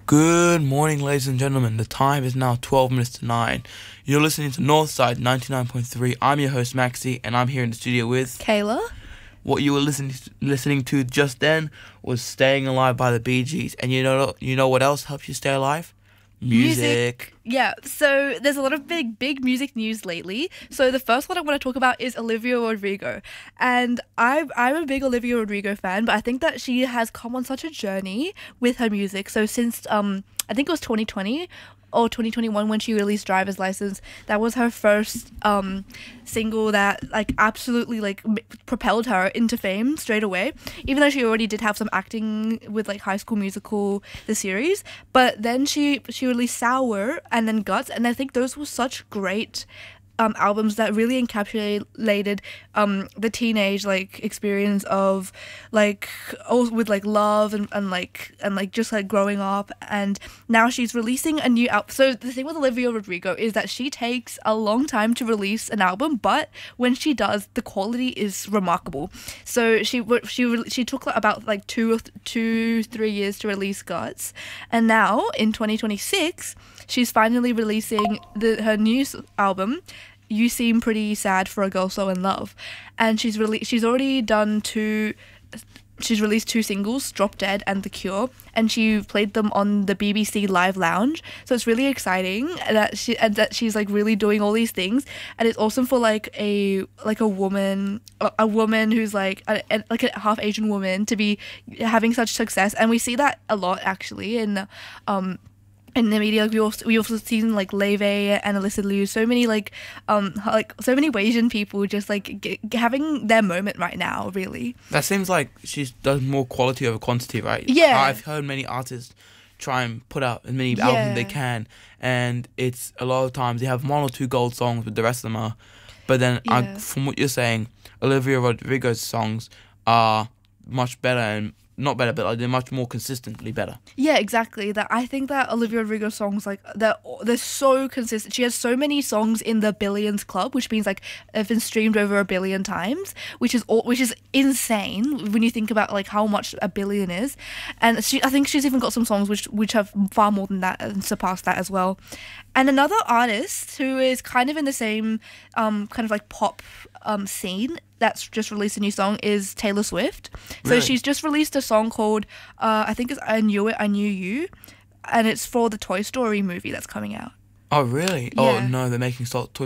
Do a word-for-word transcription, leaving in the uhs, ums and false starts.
Good morning, ladies and gentlemen. The time is now twelve minutes to nine. You're listening to Northside ninety-nine point three. I'm your host, Maxi, and I'm here in the studio with... Kayla. What you were listening listening to just then was Staying Alive by the Bee Gees. And you know you know what else helps you stay alive? Music. Music. Yeah, so there's a lot of big, big music news lately. So the first one I want to talk about is Olivia Rodrigo. And I'm, I'm a big Olivia Rodrigo fan, but I think that she has come on such a journey with her music. So since, um, I think it was twenty twenty or twenty twenty-one when she released Driver's License, that was her first um, single that like absolutely like m- propelled her into fame straight away, even though she already did have some acting with like High School Musical, the series. But then she she released Sour and then Guts, and I think those were such great um albums that really encapsulated um the teenage like experience of like oh with like love and, and like and like just like growing up. And now she's releasing a new album. So the thing with Olivia Rodrigo is that she takes a long time to release an album, but when she does, the quality is remarkable. So she she she took about like two two three years to release Guts, and now in twenty twenty-six she's finally releasing the her new album, You Seem Pretty Sad for a Girl So in Love. And she's really she's already done two she's released two singles, Drop Dead and The Cure, and she played them on the B B C Live Lounge. So it's really exciting that she and that she's like really doing all these things. And it's awesome for like a like a woman a, a woman who's like a, a, like a half Asian woman to be having such success. And we see that a lot actually in um in the media. Like we also we also seen like Leve and Alyssa Liu, so many like um like so many Asian people just like g- having their moment right now. Really, That seems like she does more quality over quantity, right? Yeah. I've heard many artists try and put out as many Yeah. albums as they can, and it's a lot of times they have one or two gold songs, but the rest of them are. But then, I, Yeah. from what you're saying, Olivia Rodrigo's songs are much better and not better, but like, they're much more consistently better. Yeah, exactly. That I think that Olivia Rodrigo songs like they're they're so consistent. She has so many songs in the billions club, which means like they've been streamed over a billion times, which is all, which is insane when you think about like how much a billion is. And she, I think she's even got some songs which which have far more than that and surpassed that as well. And another artist who is kind of in the same um kind of like pop um scene that's just released a new song is Taylor Swift. So Really? she's just released a song called uh, I think it's I Knew It, I Knew You, and it's for the Toy Story movie that's coming out. Oh, really? Oh, Yeah. no, they're making so- Toy